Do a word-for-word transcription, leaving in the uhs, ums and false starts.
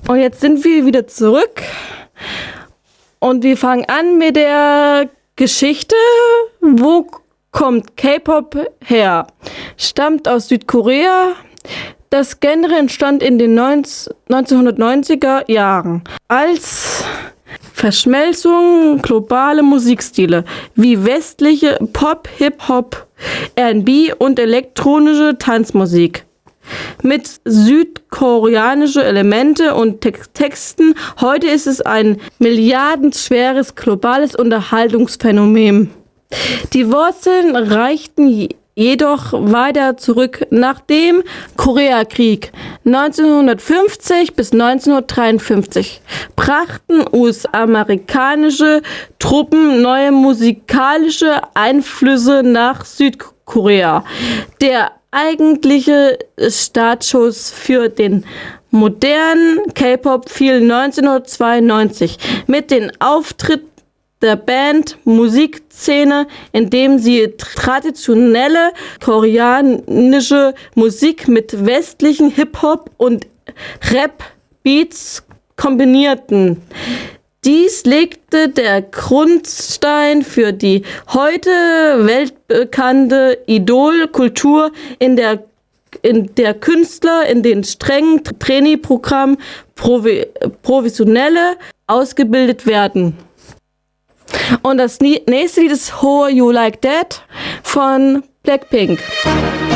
Und jetzt sind wir wieder zurück und wir fangen an mit der Geschichte. Wo kommt K-Pop her? Stammt aus Südkorea. Das Genre entstand in den neunzehnhundertneunziger Jahren als Verschmelzung globale Musikstile wie westliche Pop, Hip-Hop, R and B und elektronische Tanzmusik mit südkoreanische Elemente und Tex- Texten. Heute ist es ein milliardenschweres globales Unterhaltungsphänomen. Die Wurzeln reichten je- jedoch weiter zurück. Nach dem Koreakrieg neunzehnhundertfünfzig bis neunzehnhundertdreiundfünfzig brachten U S-amerikanische Truppen neue musikalische Einflüsse nach Südkorea. Der eigentliche Startschuss für den modernen K-Pop fiel neunzehnhundertzweiundneunzig mit dem Auftritt der Band Musikszene, indem sie traditionelle koreanische Musik mit westlichen Hip-Hop und Rap-Beats kombinierten. Dies legte der Grundstein für die heute weltbekannte Idol-Kultur, in der, in der Künstler in den strengen Trainee-Programmen provi- professionelle ausgebildet werden. Und das nächste Lied ist How You Like That von Blackpink.